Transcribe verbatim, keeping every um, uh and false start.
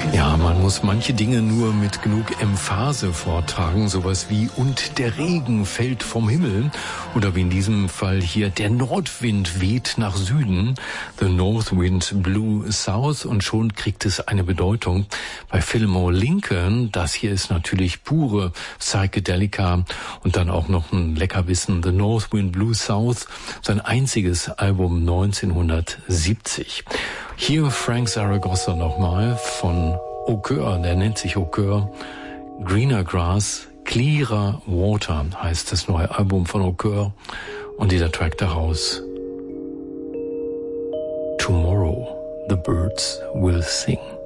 Ja, man muss manche Dinge nur mit genug Emphase vortragen, sowas wie "und der Regen fällt vom Himmel" oder wie in diesem Fall hier "der Nordwind weht nach Süden", "the North Wind blew south", und schon kriegt es eine Bedeutung. Bei Fillmore Lincoln, das hier ist natürlich pure Psychedelika und dann auch noch ein Leckerbissen, "The North Wind blew south", sein einziges Album neunzehnhundertsiebzig. Hier Frank Zaragoza nochmal von Au Coeur, der nennt sich Au Coeur. Greener Grass, Clearer Water heißt das neue Album von Au Coeur. Und dieser Track daraus: Tomorrow the birds will sing.